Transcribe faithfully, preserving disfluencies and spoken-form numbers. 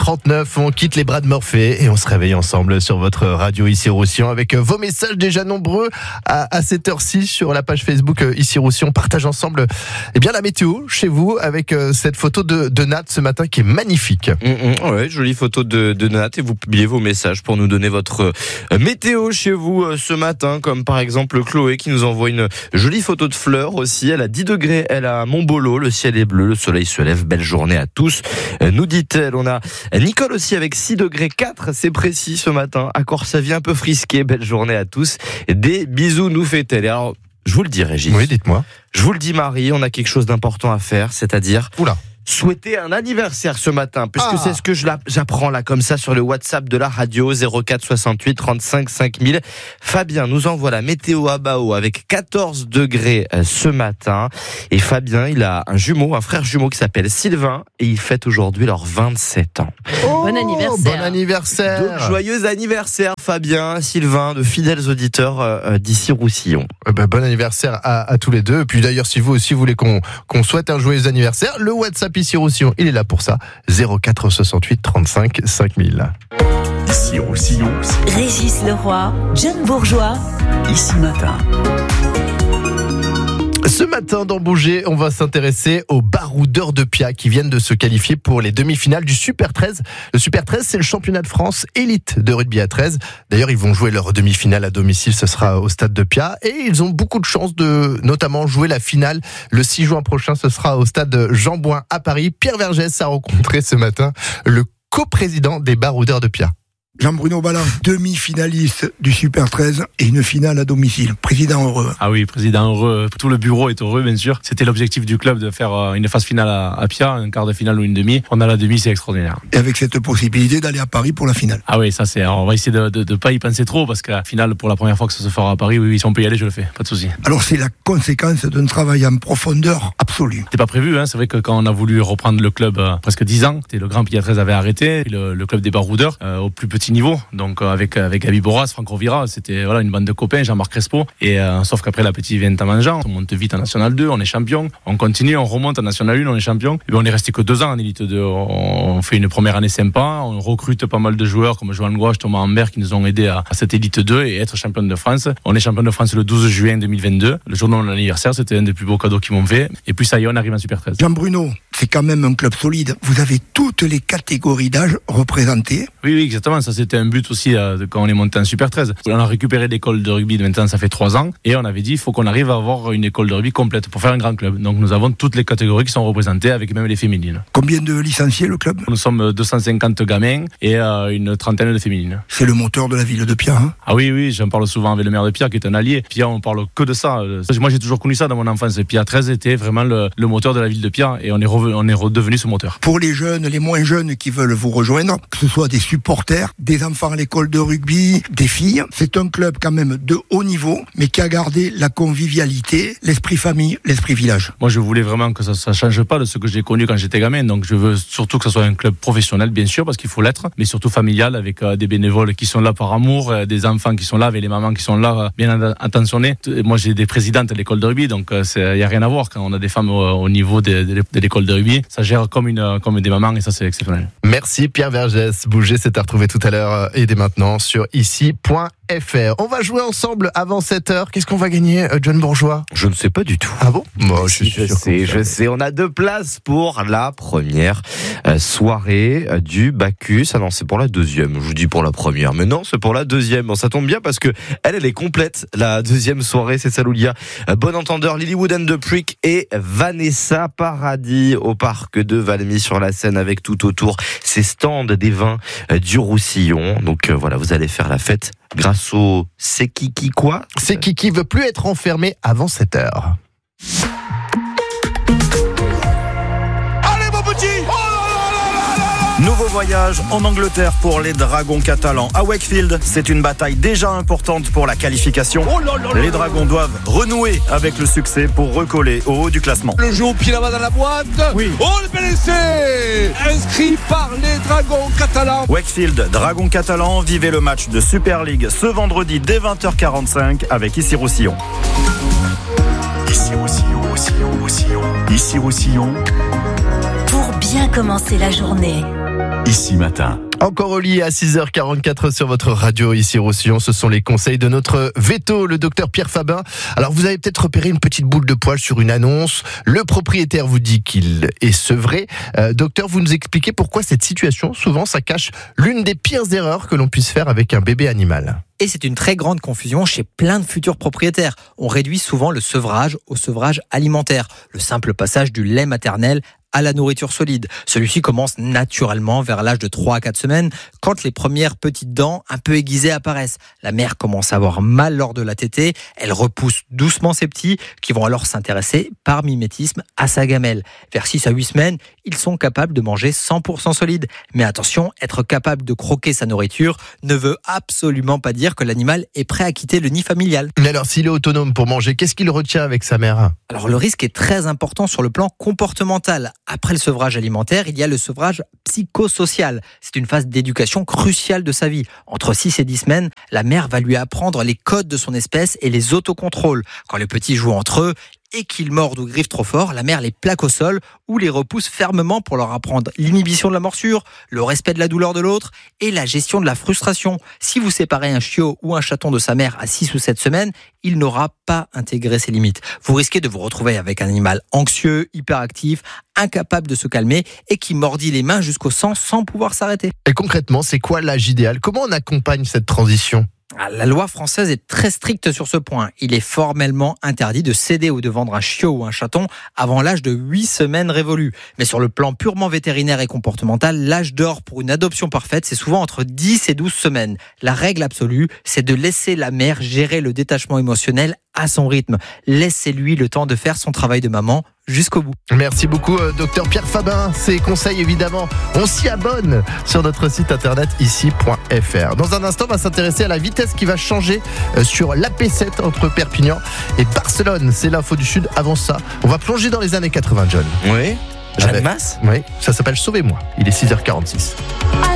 trente-neuf, on quitte les bras de Morphée et on se réveille ensemble sur votre radio Ici Roussillon avec vos messages déjà nombreux à, à cette heure-ci sur la page Facebook Ici Roussillon. On partage ensemble eh bien, la météo chez vous avec cette photo de, de Nat ce matin qui est magnifique. Mmh, mmh, ouais, jolie photo de, de Nat et vous publiez vos messages pour nous donner votre météo chez vous ce matin, comme par exemple Chloé qui nous envoie une jolie photo de fleurs aussi. Elle a dix degrés, elle a Montbolo, le ciel est bleu, le soleil se lève, belle journée à tous, nous dit-elle. On a Nicole aussi avec six degrés quatre, c'est précis ce matin, à Corsavie un peu frisqué, belle journée à tous, des bisous nous fait-elle. Et alors, je vous le dis Régis. Oui, dites-moi. Je vous le dis Marie, on a quelque chose d'important à faire, c'est-à-dire... Oula. souhaiter un anniversaire ce matin, puisque ah. c'est ce que je la, j'apprends là comme ça sur le WhatsApp de la radio zéro quatre soixante-huit trente-cinq cinq mille. Fabien nous envoie la météo à Bao avec quatorze degrés ce matin. Et Fabien, il a un jumeau, un frère jumeau qui s'appelle Sylvain et il fête aujourd'hui leurs vingt-sept ans. Oh, bon anniversaire. Bon anniversaire. Donc joyeux anniversaire Fabien, Sylvain, de fidèles auditeurs euh, d'ici Roussillon. Euh, bah, bon anniversaire à, à tous les deux. Et puis d'ailleurs, si vous aussi voulez qu'on, qu'on souhaite un joyeux anniversaire, le WhatsApp Ici Roussillon, il est là pour ça. zéro quatre soixante-huit trente-cinq cinq mille. Ici Roussillon. Régis Leroy, John Bourgeois. Ici Matin. Ce matin dans Bouger, on va s'intéresser aux baroudeurs de Pia qui viennent de se qualifier pour les demi-finales du Super treize. Le Super treize, c'est le championnat de France élite de rugby à treize. D'ailleurs, ils vont jouer leur demi-finale à domicile, ce sera au stade de Pia. Et ils ont beaucoup de chance de notamment jouer la finale le six juin prochain. Ce sera au stade Jean Bouin à Paris. Pierre Vergès a rencontré ce matin le coprésident des baroudeurs de Pia. Jean-Bruno Balland, demi-finaliste du Super treize et une finale à domicile. Président heureux. Ah oui, président heureux. Tout le bureau est heureux, bien sûr. C'était l'objectif du club de faire une phase finale à, à Pia, un quart de finale ou une demi. On a la demi, c'est extraordinaire. Et avec cette possibilité d'aller à Paris pour la finale. Ah oui, ça c'est. Alors on va essayer de ne pas y penser trop parce que la finale, pour la première fois que ça se fera à Paris, oui, oui, si on peut y aller, je le fais. Pas de souci. Alors c'est la conséquence d'un travail en profondeur absolu. C'était pas prévu, hein. C'est vrai que quand on a voulu reprendre le club euh, presque dix ans, le grand Pia treize avait arrêté, le, le club des baroudeurs euh, au plus petit niveau. Donc euh, avec avec Gabi Boras, Franck Rovira, c'était voilà une bande de copains, Jean-Marc Crespo. Et euh, sauf qu'après la petite vient en mangeant, on monte vite en National deux, on est champion. On continue, on remonte en National un, on est champion. Et bien, on est resté que deux ans en Élite deux. On fait une première année sympa, on recrute pas mal de joueurs comme Johan Gouache, Thomas Ambert qui nous ont aidés à, à cette Élite deux et être champion de France. On est champion de France le douze juin deux mille vingt-deux. Le jour de mon anniversaire, c'était un des plus beaux cadeaux qu'ils m'ont fait. Et puis ça y est, on arrive en Super treize. Jean-Bruno, c'est quand même un club solide. Vous avez toutes les catégories d'âge représentées. Oui, oui, exactement. Ça, c'était un but aussi euh, quand on est monté en Super treize. On a récupéré l'école de rugby, maintenant ça fait trois ans. Et on avait dit, il faut qu'on arrive à avoir une école de rugby complète pour faire un grand club. Donc nous avons toutes les catégories qui sont représentées, avec même les féminines. Combien de licenciés le club ? Nous sommes deux cent cinquante gamins et euh, une trentaine de féminines. C'est le moteur de la ville de Pia, hein ? Ah oui, oui, j'en parle souvent avec le maire de Pia qui est un allié. Pia, on parle que de ça. Moi, j'ai toujours connu ça dans mon enfance. Pia treize était vraiment le, le moteur de la ville de Pia et on est, revenu, on est redevenu ce moteur. Pour les jeunes, les moins jeunes qui veulent vous rejoindre, que ce soit des supporters, des enfants à l'école de rugby, des filles, c'est un club quand même de haut niveau, mais qui a gardé la convivialité, l'esprit famille, l'esprit village. Moi, je voulais vraiment que ça ne change pas de ce que j'ai connu quand j'étais gamin. Donc, je veux surtout que ce soit un club professionnel, bien sûr, parce qu'il faut l'être, mais surtout familial, avec euh, des bénévoles qui sont là par amour, euh, des enfants qui sont là, avec les mamans qui sont là, euh, bien attentionnés. Moi, j'ai des présidentes de l'école de rugby, donc il euh, n'y a rien à voir quand on a des femmes au, au niveau de, de, de l'école de rugby. Ça gère comme, une, comme des mamans et ça, c'est exceptionnel. Merci Pierre Vergès. Bouger, c'est à retrouver tout à l'heure et dès maintenant sur ici point f r. On va jouer ensemble avant sept heures. Qu'est-ce qu'on va gagner, John Bourgeois ? Je ne sais pas du tout. Ah bon ? Moi, je, suis je sûr sais, je sais. On a deux places pour la première euh, soirée euh, du Bacchus. Ah non, c'est pour la deuxième. Je vous dis pour la première, mais non, c'est pour la deuxième. Bon, ça tombe bien parce que elle, elle est complète. La deuxième soirée, c'est celle où il y a euh, Bon Entendeur, Lilywood and the Prick et Vanessa Paradis au parc de Valmy sur la Seine avec tout autour ces stands des vins euh, du Roussillon. Donc euh, voilà, vous allez faire la fête grâce au C'est Kiki quoi ? C'est Kiki veut plus être enfermé avant sept heures. Allez mon petit ! Nouveau voyage en Angleterre pour les Dragons catalans. À Wakefield, c'est une bataille déjà importante pour la qualification. Oh là là là les Dragons doivent renouer avec le succès pour recoller au haut du classement. Le jeu au pied là-bas dans la boîte. Oui. Oh le bel essai inscrit par les Dragons catalans. Wakefield, Dragons catalans, vivez le match de Super League ce vendredi dès vingt heures quarante-cinq avec Ici Roussillon. Ici Roussillon, Roussillon, Roussillon. Ici Roussillon. Pour bien commencer la journée. Ici Matin. Encore au lit à six heures quarante-quatre sur votre radio ici Roussillon. Ce sont les conseils de notre veto, le docteur Pierre Fabin. Alors vous avez peut-être repéré une petite boule de poil sur une annonce. Le propriétaire vous dit qu'il est sevré. Euh, docteur, vous nous expliquez pourquoi cette situation, souvent, ça cache l'une des pires erreurs que l'on puisse faire avec un bébé animal. Et c'est une très grande confusion chez plein de futurs propriétaires. On réduit souvent le sevrage au sevrage alimentaire, le simple passage du lait maternel à la nourriture solide. Celui-ci commence naturellement vers l'âge de trois à quatre semaines, quand les premières petites dents un peu aiguisées apparaissent. La mère commence à avoir mal lors de la tétée, elle repousse doucement ses petits, qui vont alors s'intéresser par mimétisme à sa gamelle. Vers six à huit semaines, ils sont capables de manger cent pour cent solide. Mais attention, être capable de croquer sa nourriture ne veut absolument pas dire que l'animal est prêt à quitter le nid familial. Mais alors, s'il est autonome pour manger, qu'est-ce qu'il retient avec sa mère ? Alors le risque est très important sur le plan comportemental. Après le sevrage alimentaire, il y a le sevrage psychosocial. C'est une phase d'éducation cruciale de sa vie. Entre six et dix semaines, la mère va lui apprendre les codes de son espèce et les autocontrôles. Quand les petits jouent entre eux et qu'ils mordent ou griffent trop fort, la mère les plaque au sol ou les repousse fermement pour leur apprendre l'inhibition de la morsure, le respect de la douleur de l'autre et la gestion de la frustration. Si vous séparez un chiot ou un chaton de sa mère à six ou sept semaines, il n'aura pas intégré ses limites. Vous risquez de vous retrouver avec un animal anxieux, hyperactif, incapable de se calmer et qui mordit les mains jusqu'au sang sans pouvoir s'arrêter. Et concrètement, c'est quoi l'âge idéal ? Comment on accompagne cette transition ? La loi française est très stricte sur ce point. Il est formellement interdit de céder ou de vendre un chiot ou un chaton avant l'âge de huit semaines révolues. Mais sur le plan purement vétérinaire et comportemental, l'âge d'or pour une adoption parfaite, c'est souvent entre dix et douze semaines. La règle absolue, c'est de laisser la mère gérer le détachement émotionnel à son rythme. Laissez-lui le temps de faire son travail de maman jusqu'au bout. Merci beaucoup, euh, docteur Pierre Fabin. Ces conseils, évidemment, on s'y abonne sur notre site internet ici point f r. Dans un instant, on va s'intéresser à la vitesse qui va changer euh, sur l'A P sept entre Perpignan et Barcelone. C'est l'info du Sud. Avant ça, on va plonger dans les années quatre-vingts, John. Oui. Jeanne Avec- Masse. Oui, ça s'appelle Sauvez-moi. Il est six heures quarante-six.